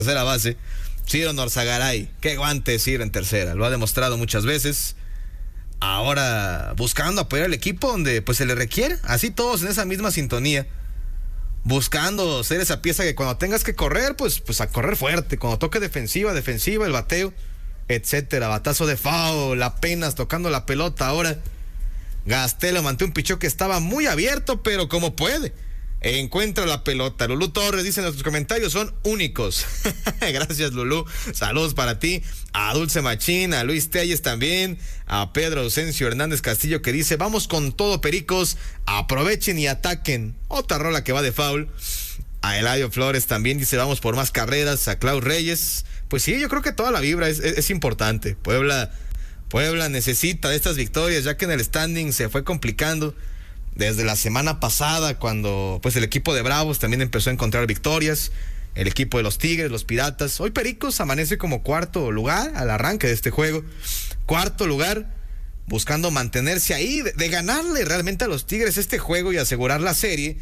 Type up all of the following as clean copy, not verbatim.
tercera base, Ciro Norzagaray. Qué guante Ciro en tercera, lo ha demostrado muchas veces. Ahora buscando apoyar al equipo donde pues se le requiere, así todos en esa misma sintonía, buscando ser esa pieza que cuando tengas que correr, pues a correr fuerte, cuando toque defensiva, el bateo, etcétera. Batazo de foul, apenas tocando la pelota. Ahora Gastelum ante un picheo que estaba muy abierto, pero como puede encuentra la pelota. Lulú Torres dice: nuestros comentarios son únicos. Gracias, Lulú. Saludos para ti. A Dulce Machín, a Luis Telles también, a Pedro Ausencio Hernández Castillo, que dice: vamos con todo, Pericos, aprovechen y ataquen. Otra rola que va de foul. A Eladio Flores también dice: vamos por más carreras. A Klaus Reyes, pues sí, yo creo que toda la vibra es importante. Puebla necesita de estas victorias, ya que en el standing se fue complicando desde la semana pasada, cuando pues el equipo de Bravos también empezó a encontrar victorias, el equipo de los Tigres, los Piratas. Hoy Pericos amanece como cuarto lugar al arranque de este juego, cuarto lugar, buscando mantenerse ahí, de ganarle realmente a los Tigres este juego y asegurar la serie.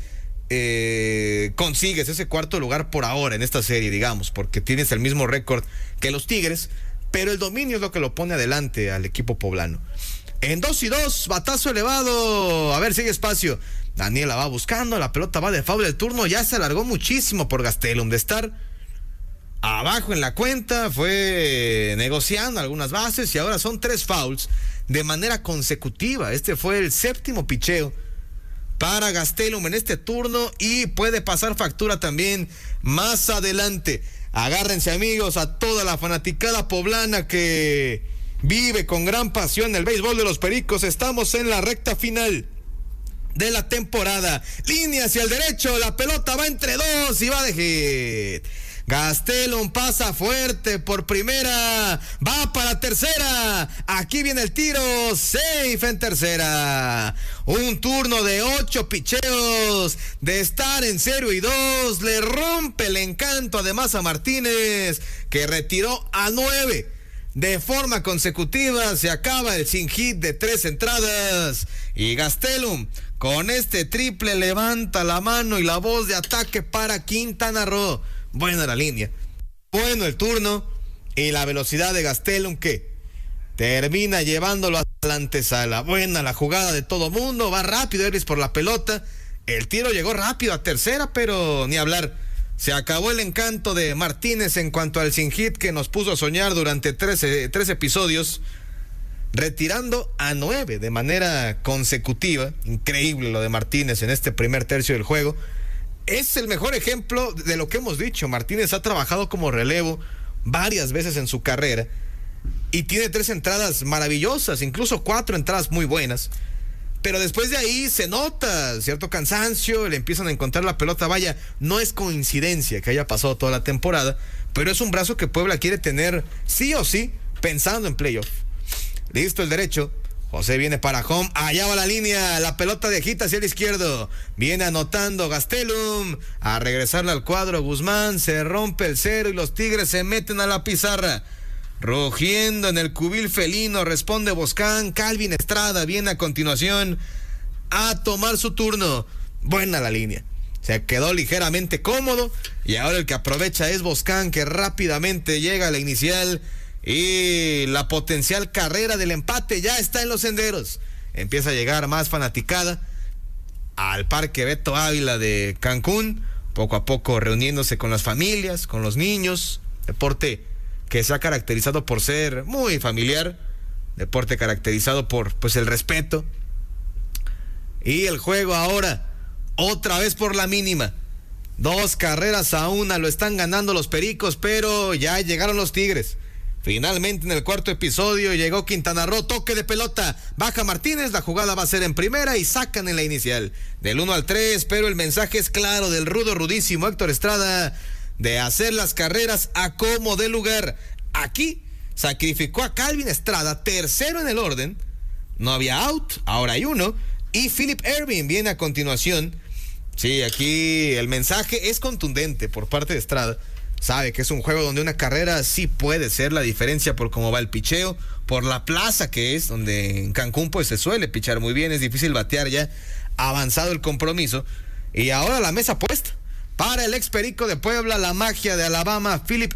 Consigues ese cuarto lugar por ahora en esta serie, digamos, porque tienes el mismo récord que los Tigres, pero el dominio es lo que lo pone adelante al equipo poblano. En 2-2, batazo elevado. A ver, sigue espacio. Daniela va buscando, la pelota va de foul. El turno ya se alargó muchísimo por Gastelum. De estar abajo en la cuenta, fue negociando algunas bases y ahora son 3 fouls de manera consecutiva. Este fue el 7º picheo para Gastelum en este turno y puede pasar factura también más adelante. Agárrense, amigos, a toda la fanaticada poblana que vive con gran pasión el béisbol de los Pericos. Estamos en la recta final de la temporada. Línea hacia el derecho, la pelota va entre dos y va de hit. Gastelum pasa fuerte por primera, va para tercera, aquí viene el tiro, safe en tercera. Un turno de 8 picheos, de estar en 0-2, le rompe el encanto además a Martínez, que retiró a 9 de forma consecutiva. Se acaba el sin hit de 3 entradas y Gastelum con este triple levanta la mano y la voz de ataque para Quintana Roo. Buena la línea, bueno el turno y la velocidad de Gastelum, que termina llevándolo a la antesala. Buena la jugada de todo mundo, va rápido Eris por la pelota, el tiro llegó rápido a tercera, pero ni hablar. Se acabó el encanto de Martínez en cuanto al sin hit que nos puso a soñar durante 3 episodios, retirando a 9 de manera consecutiva. Increíble lo de Martínez en este primer tercio del juego. Es el mejor ejemplo de lo que hemos dicho. Martínez ha trabajado como relevo varias veces en su carrera y tiene 3 entradas maravillosas, incluso 4 entradas muy buenas. Pero después de ahí se nota cierto cansancio, le empiezan a encontrar la pelota. Vaya, no es coincidencia que haya pasado toda la temporada, pero es un brazo que Puebla quiere tener sí o sí, pensando en playoff. Listo el derecho, José viene para home, allá va la línea, la pelota de hit hacia el izquierdo, viene anotando Gastelum, a regresarle al cuadro Guzmán, se rompe el 0 y los Tigres se meten a la pizarra. Rugiendo en el cubil felino, responde Boscán. Calvin Estrada viene a continuación a tomar su turno. Buena la línea, se quedó ligeramente cómodo y ahora el que aprovecha es Boscán, que rápidamente llega a la inicial y la potencial carrera del empate ya está en los senderos. Empieza a llegar más fanaticada al Parque Beto Ávila de Cancún, poco a poco reuniéndose con las familias, con los niños. Deporte que se ha caracterizado por ser muy familiar, deporte caracterizado por pues el respeto. Y el juego ahora otra vez por la mínima, 2 carreras a 1, lo están ganando los Pericos, pero ya llegaron los Tigres. Finalmente en el cuarto episodio llegó Quintana Roo, toque de pelota, baja Martínez, la jugada va a ser en primera y sacan en la inicial del 1 al 3, pero el mensaje es claro del rudísimo Héctor Estrada de hacer las carreras a como de lugar. Aquí sacrificó a Calvin Estrada, tercero en el orden, no había out, ahora hay uno, y Philip Ervin viene a continuación. Sí, aquí el mensaje es contundente por parte de Estrada. Sabe que es un juego donde una carrera sí puede ser la diferencia por cómo va el picheo, por la plaza que es, donde en Cancún pues se suele pichar muy bien, es difícil batear ya avanzado el compromiso. Y ahora la mesa puesta para el ex Perico de Puebla, la magia de Alabama, Philip